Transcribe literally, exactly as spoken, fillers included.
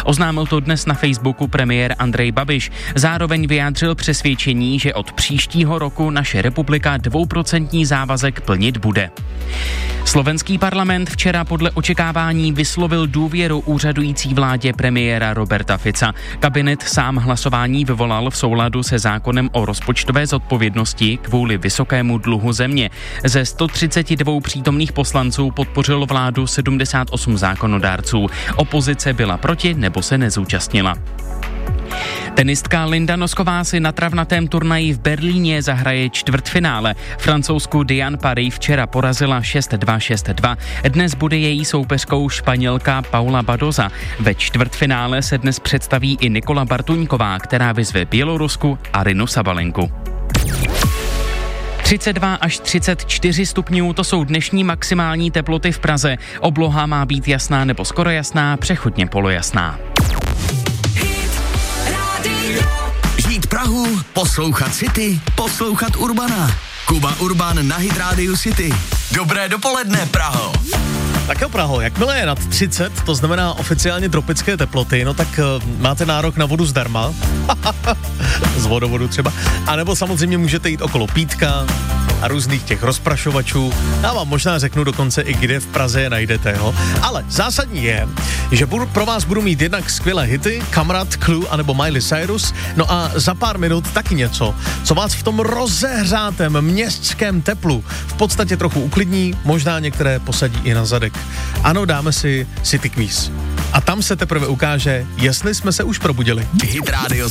Oznámil to dnes na Facebooku premiér Andrej Babiš. Zároveň vyjádřil přesvědčení, že od příštího roku naše republika dvouprocentní závazek plnit bude. Slovenský parlament včera podle očekávání vyslovil důvěru úřadující vládě premiéra Roberta Fica. Kabinet sám hlasování vyvolal v souladu se zákonem o rozpočtové zodpovědnosti kvůli vysokému dluhu země. Ze sto třicet dva přítomných poslanců podpořil vládu sedmdesát osm zákonodárců. Opozice byla proti nebo se nezúčastnila. Tenistka Linda Nosková si na travnatém turnaji v Berlíně zahraje čtvrtfinále. Francouzsku Diane Parry včera porazila šest dva šest dva. Dnes bude její soupeřkou Španělka Paula Badoza. Ve čtvrtfinále se dnes představí i Nikola Bartuňková, která vyzve Bělorusku Arynu Sabalenku. třicet dva až třicet čtyři stupňů, to jsou dnešní maximální teploty v Praze. Obloha má být jasná nebo skoro jasná, přechodně polojasná. Žít Prahu, poslouchat City, poslouchat Urbana. Kuba Urban na Hit Radio City. Dobré dopoledne, Praho. Tak jo, Praho, jakmile je nad třicet, to znamená oficiálně tropické teploty, no tak uh, máte nárok na vodu zdarma, z vodovodu třeba, anebo samozřejmě můžete jít okolo Pítka a různých těch rozprašovačů. Já vám možná řeknu dokonce i kde v Praze je najdete, jo. Ale zásadní je, že budu, pro vás budu mít jednak skvělé hity, Kamrat, Clue anebo Miley Cyrus, no a za pár minut taky něco, co vás v tom rozehřátém městském teplu v podstatě trochu uklidní, možná některé posadí i na zadek. Ano, dáme si City Quiz. A tam se teprve ukáže, jestli jsme se už probudili. Hit Radio